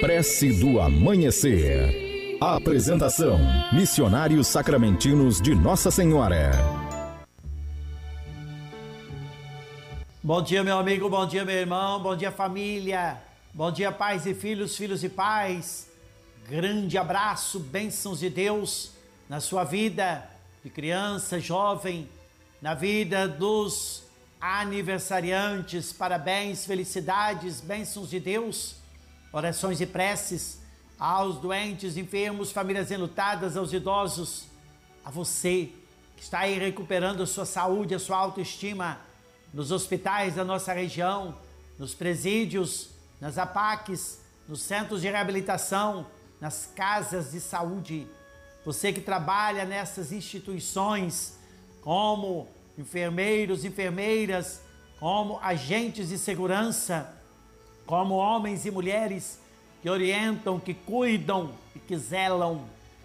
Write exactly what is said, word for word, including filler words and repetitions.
Prece do Amanhecer. Apresentação: Missionários Sacramentinos de Nossa Senhora. Bom dia, meu amigo, bom dia, meu irmão, bom dia, família, bom dia, pais e filhos, filhos e pais. Grande abraço, bênçãos de Deus na sua vida de criança, jovem, na vida dos aniversariantes. Parabéns, felicidades, bênçãos de Deus, orações e preces aos doentes, enfermos, famílias enlutadas, aos idosos, a você que está aí recuperando a sua saúde, a sua autoestima, nos hospitais da nossa região, nos presídios, nas A P A Cs, nos centros de reabilitação, nas casas de saúde. Você que trabalha nessas instituições como enfermeiros, enfermeiras, como agentes de segurança, como homens e mulheres que orientam, que cuidam e que zelam